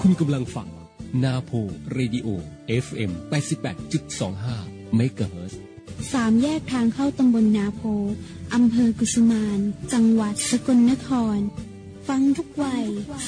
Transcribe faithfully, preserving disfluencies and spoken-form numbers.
คุณกำลังฟังนาโพเรดิโอ เอฟ เอ็ม แปดสิบแปดจุดสองห้า เมกะเฮิรตซ์สามแยกทางเข้าตำบลนาโพอำเภอกุสุมานจังหวัดสกลนครฟังทุกวัย